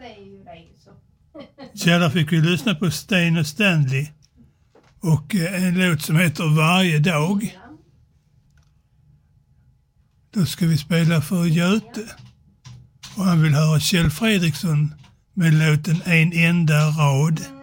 är ju det så. Så där fick vi lyssna på Sten och Stanley och en låt som heter Varje dag. Då ska vi spela för Göte. Och han vill höra Kjell Fredriksson med låten En enda rad.